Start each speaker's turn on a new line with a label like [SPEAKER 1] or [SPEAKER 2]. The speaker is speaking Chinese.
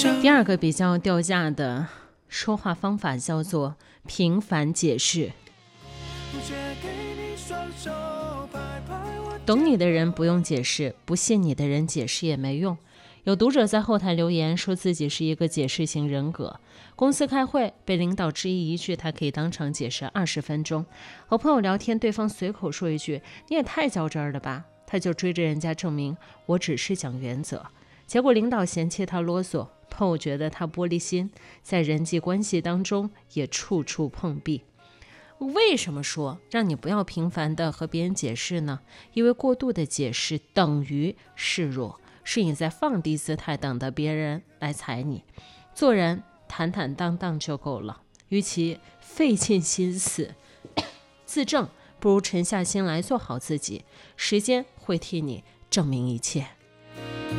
[SPEAKER 1] 第二个比较掉价的说话方法叫做频繁解释。懂你的人不用解释，不信你的人解释也没用。有读者在后台留言说自己是一个解释型人格，公司开会被领导质疑一句，他可以当场解释20分钟。和朋友聊天，对方随口说一句你也太较真儿了吧，他就追着人家证明我只是讲原则。结果领导嫌弃他啰嗦，朋友觉得他玻璃心，在人际关系当中也处处碰壁。为什么说让你不要频繁的和别人解释呢？因为过度的解释等于示弱，是你在放低姿态等着别人来踩你。做人坦坦荡荡就够了，与其费尽心思自证，不如沉下心来做好自己，时间会替你证明一切。